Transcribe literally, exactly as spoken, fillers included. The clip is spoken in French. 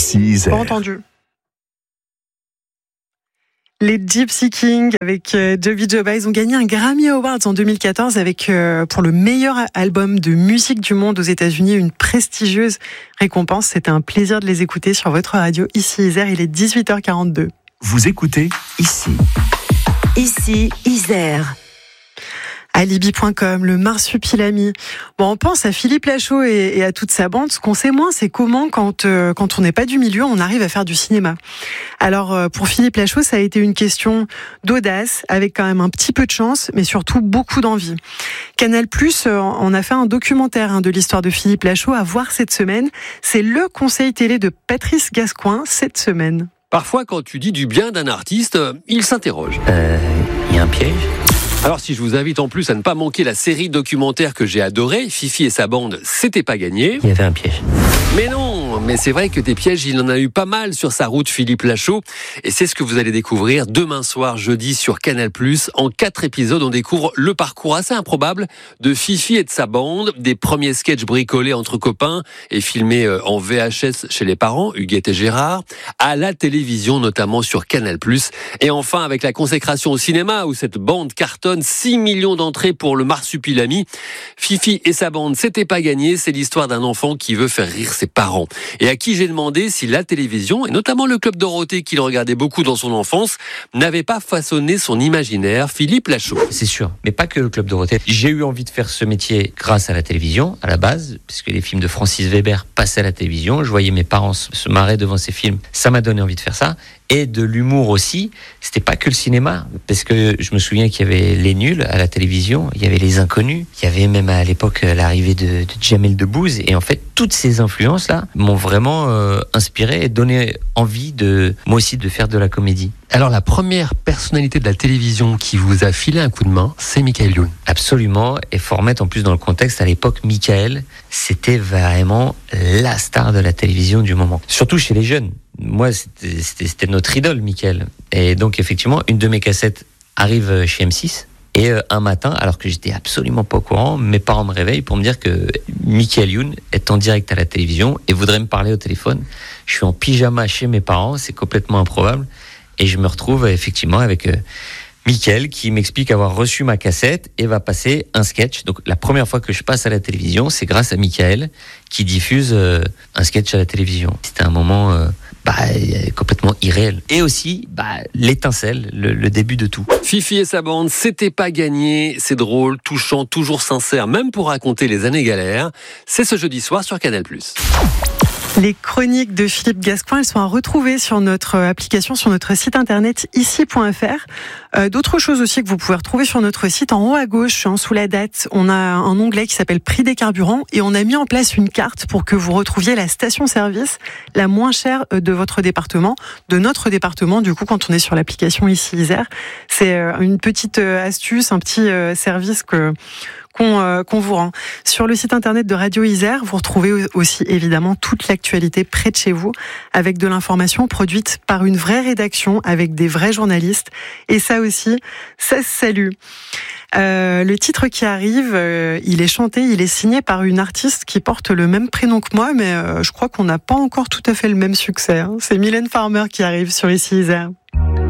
Ici Isère. Pas entendu. Les Gypsy Kings avec euh, Jovi Joba, ils ont gagné un Grammy Awards en deux mille quatorze avec euh, pour le meilleur album de musique du monde aux États-Unis, une prestigieuse récompense. C'était un plaisir de les écouter sur votre radio Ici Isère. Il est dix-huit heures quarante-deux. Vous écoutez Ici. Ici Isère. Alibi point com, le Marsupilami. Bon, on pense à Philippe Lachaud et, et à toute sa bande. Ce qu'on sait moins, c'est comment, quand, euh, quand on n'est pas du milieu, on arrive à faire du cinéma. Alors, euh, pour Philippe Lachaud, ça a été une question d'audace, avec quand même un petit peu de chance, mais surtout beaucoup d'envie. Canal+, euh, on a fait un documentaire hein, de l'histoire de Philippe Lachaud à voir cette semaine. C'est le conseil télé de Patrice Gascoin cette semaine. Parfois, quand tu dis du bien d'un artiste, il s'interroge. Euh, il y a un piège ? Alors si je vous invite en plus à ne pas manquer la série documentaire que j'ai adorée, Fifi et sa bande, c'était pas gagné. Il y avait un piège. Mais non, mais c'est vrai que des pièges, il en a eu pas mal sur sa route, Philippe Lachaud. Et c'est ce que vous allez découvrir demain soir, jeudi, sur Canal+. En quatre épisodes, on découvre le parcours assez improbable de Fifi et de sa bande, des premiers sketchs bricolés entre copains et filmés en V H S chez les parents, Huguette et Gérard, à la télévision, notamment sur Canal+. Et enfin, avec la consécration au cinéma, où cette bande cartonne six millions d'entrées pour le Marsupilami. Fifi et sa bande, c'était pas gagné. C'est l'histoire d'un enfant qui veut faire rire ses parents. Et à qui j'ai demandé si la télévision, et notamment le Club Dorothée qu'il regardait beaucoup dans son enfance, n'avait pas façonné son imaginaire. Philippe Lachaud. C'est sûr, mais pas que le Club Dorothée. J'ai eu envie de faire ce métier grâce à la télévision, à la base, puisque les films de Francis Weber passaient à la télévision. Je voyais mes parents se marrer devant ces films. Ça m'a donné envie de faire ça. Et de l'humour aussi. C'était pas que le cinéma, parce que je me souviens qu'il y avait Les Nuls à la télévision, il y avait Les Inconnus, il y avait même à l'époque l'arrivée de, de Jamel Debbouze. Et en fait, toutes ces influences-là m'ont vraiment euh, inspiré et donné envie de, moi aussi, de faire de la comédie. Alors la première personnalité de la télévision qui vous a filé un coup de main, c'est Michael Youn. Absolument, et faut remettre en plus dans le contexte, à l'époque, Michael, c'était vraiment la star de la télévision du moment. Surtout chez les jeunes. Moi, c'était, c'était, c'était notre idole, Michael. Et donc, effectivement, une de mes cassettes arrive chez M six. Et euh, un matin, alors que j'étais absolument pas au courant, mes parents me réveillent pour me dire que Michael Youn est en direct à la télévision et voudrait me parler au téléphone. Je suis en pyjama chez mes parents, c'est complètement improbable. Et je me retrouve effectivement avec euh, Michael qui m'explique avoir reçu ma cassette et va passer un sketch. Donc la première fois que je passe à la télévision, c'est grâce à Michael qui diffuse euh, un sketch à la télévision. C'était un moment euh, bah, complètement irréel. Et aussi bah, l'étincelle, le, le début de tout. Fifi et sa bande, c'était pas gagné. C'est drôle, touchant, toujours sincère, même pour raconter les années galères. C'est ce jeudi soir sur Canal+. Les chroniques de Philippe Gascoin, elles sont à retrouver sur notre application, sur notre site internet ici point f r. Euh, d'autres choses aussi que vous pouvez retrouver sur notre site, en haut à gauche, hein, sous la date, on a un onglet qui s'appelle Prix des carburants et on a mis en place une carte pour que vous retrouviez la station-service la moins chère de votre département, de notre département, du coup, quand on est sur l'application Ici Isère. C'est une petite astuce, un petit service que Qu'on, euh, qu'on vous rend. Sur le site internet de Radio Isère, vous retrouvez aussi évidemment toute l'actualité près de chez vous, avec de l'information produite par une vraie rédaction, avec des vrais journalistes. Et ça aussi, ça se salue. Euh, le titre qui arrive, euh, il est chanté, il est signé par une artiste qui porte le même prénom que moi, mais euh, je crois qu'on n'a pas encore tout à fait le même succès. Hein. C'est Mylène Farmer qui arrive sur Ici Isère.